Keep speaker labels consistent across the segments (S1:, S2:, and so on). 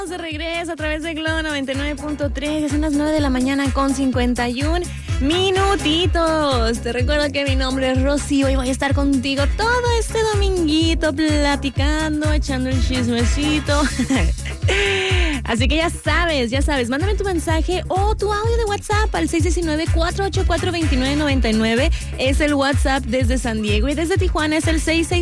S1: De regreso a través de Globo 99.3, son las 9 de la mañana con 51 minutitos. Te recuerdo que mi nombre es Rocío y voy a estar contigo todo este dominguito platicando, echando el chismecito. Así que ya sabes, mándame tu mensaje o tu audio de WhatsApp al 619-484-2999. Es el WhatsApp desde San Diego y desde Tijuana es el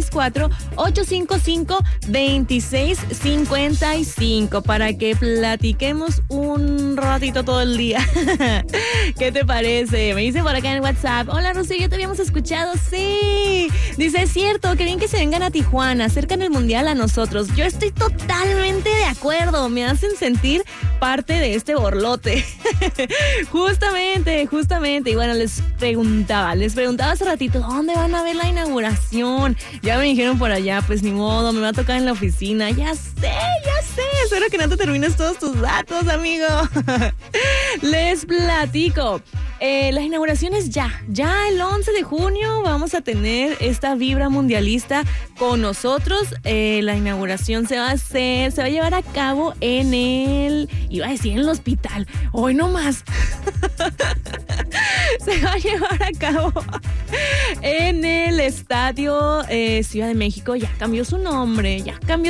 S1: 664-855-2655 para que platiquemos un ratito todo el día. ¿Qué te parece? Me dice por acá en el WhatsApp: hola Rocío, ya te habíamos escuchado. Sí, dice, es cierto, que bien que se vengan a Tijuana, acercan el mundial a nosotros. Yo estoy totalmente de acuerdo, me hacen sentir parte de este borlote. Justamente. Y bueno, les preguntaba hace ratito, ¿dónde van a ver la inauguración? Ya me dijeron por allá, pues ni modo, me va a tocar en la oficina. Ya sé. Espero que no te termines todos tus datos, amigo. Les platico. Las inauguraciones ya el 11 de junio vamos a tener esta vibra mundialista con nosotros. La inauguración se va a llevar a cabo en el hospital. Hoy no más. Se va a llevar a cabo en el Estadio Ciudad de México. Ya cambió su nombre.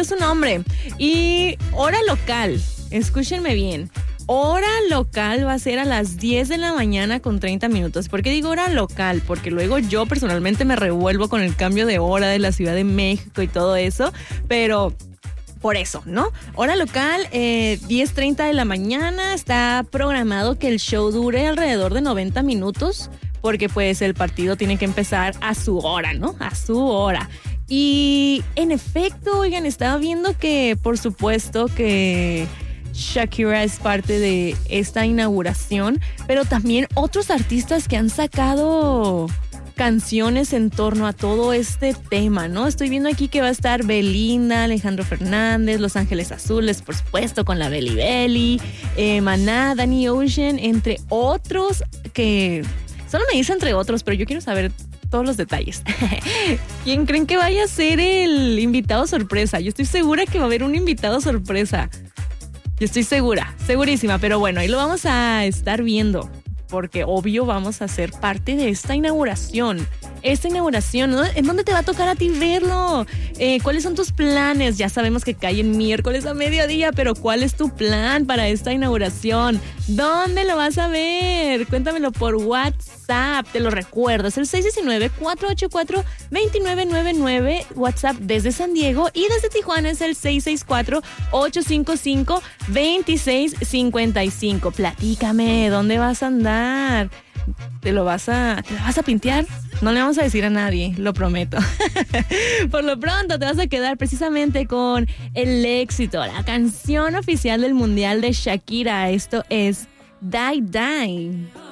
S1: Y hora local, escúchenme bien. Hora local va a ser a las 10 de la mañana con 30 minutos. ¿Por qué digo hora local? Porque luego yo personalmente me revuelvo con el cambio de hora de la Ciudad de México y todo eso, pero por eso, ¿no? Hora local, 10:30 de la mañana. Está programado que el show dure alrededor de 90 minutos, porque pues el partido tiene que empezar a su hora, ¿no? A su hora. Y en efecto, oigan, estaba viendo que por supuesto que Shakira es parte de esta inauguración, pero también otros artistas que han sacado canciones en torno a todo este tema, ¿no? Estoy viendo aquí que va a estar Belinda, Alejandro Fernández, Los Ángeles Azules, por supuesto, con la Belly Belly, Maná, Danny Ocean, entre otros que solo me dice entre otros, pero yo quiero saber todos los detalles. ¿Quién creen que vaya a ser el invitado sorpresa? Yo estoy segura que va a haber un invitado sorpresa. Yo estoy segurísima, pero bueno, ahí lo vamos a estar viendo, porque obvio vamos a ser parte de esta inauguración, ¿no? ¿En dónde te va a tocar a ti verlo? ¿Cuáles son tus planes? Ya sabemos que cae en miércoles a mediodía, pero ¿cuál es tu plan para esta inauguración? ¿Dónde lo vas a ver? Cuéntamelo por WhatsApp, te lo recuerdo, es el 619-484-2999, WhatsApp desde San Diego, y desde Tijuana es el 664-855-2655. Platícame, ¿dónde vas a andar? ¿Te la vas a pintear? No le vamos a decir a nadie, lo prometo. Por lo pronto te vas a quedar precisamente con el éxito, la canción oficial del Mundial de Shakira. Esto es Die Die.